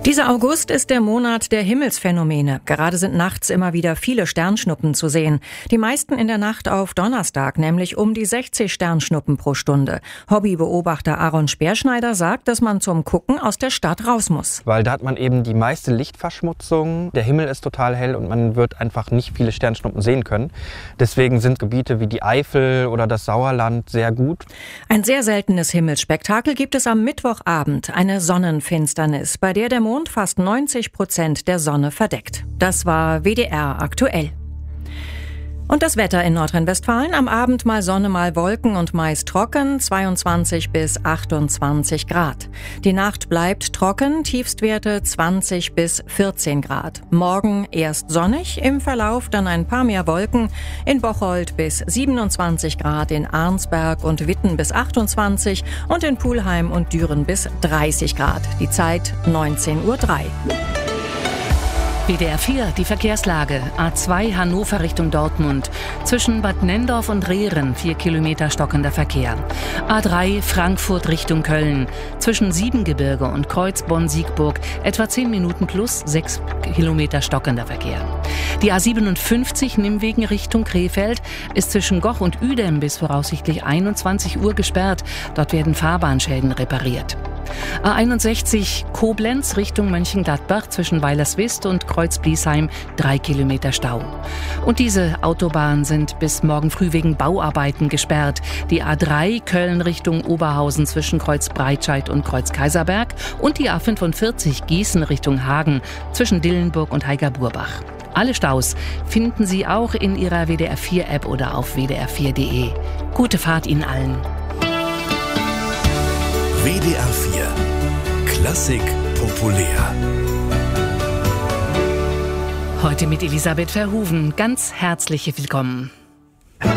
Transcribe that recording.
Dieser August ist der Monat der Himmelsphänomene. Gerade sind nachts immer wieder viele Sternschnuppen zu sehen. Die meisten in der Nacht auf Donnerstag, nämlich um die 60 Sternschnuppen pro Stunde. Hobbybeobachter Aaron Speerschneider sagt, dass man zum Gucken aus der Stadt raus muss. Weil da hat man eben die meiste Lichtverschmutzung. Der Himmel ist total hell und man wird einfach nicht viele Sternschnuppen sehen können. Deswegen sind Gebiete wie die Eifel oder das Sauerland sehr gut. Ein sehr seltenes Himmelsspektakel gibt es am Mittwochabend, eine Sonnenfinsternis, bei der der Mond fast 90% der Sonne verdeckt. Das war WDR aktuell. Und das Wetter in Nordrhein-Westfalen: am Abend mal Sonne, mal Wolken und meist trocken, 22 bis 28 Grad. Die Nacht bleibt trocken, Tiefstwerte 20 bis 14 Grad. Morgen erst sonnig, im Verlauf dann ein paar mehr Wolken. In Bocholt bis 27 Grad, in Arnsberg und Witten bis 28 und in Pulheim und Düren bis 30 Grad. Die Zeit 19:03 Uhr. WDR 4, die Verkehrslage. A2 Hannover Richtung Dortmund. Zwischen Bad Nenndorf und Rehren 4 Kilometer stockender Verkehr. A3 Frankfurt Richtung Köln. Zwischen Siebengebirge und Kreuz-Bonn-Siegburg etwa 10 Minuten plus 6 Kilometer stockender Verkehr. Die A57 Nimwegen Richtung Krefeld ist zwischen Goch und Uedem bis voraussichtlich 21 Uhr gesperrt. Dort werden Fahrbahnschäden repariert. A61 Koblenz Richtung Mönchengladbach zwischen Weilerswist und Kreuz-Bliesheim 3 Kilometer Stau. Und diese Autobahnen sind bis morgen früh wegen Bauarbeiten gesperrt. Die A3 Köln Richtung Oberhausen zwischen Kreuz-Breitscheid und Kreuz-Kaiserberg und die A45 Gießen Richtung Hagen zwischen Dillenburg und Heigerburbach. Alle Staus finden Sie auch in Ihrer WDR 4 App oder auf wdr4.de. Gute Fahrt Ihnen allen. WDR 4 Klassik populär. Heute mit Elisabeth Verhoeven. Ganz herzlich willkommen.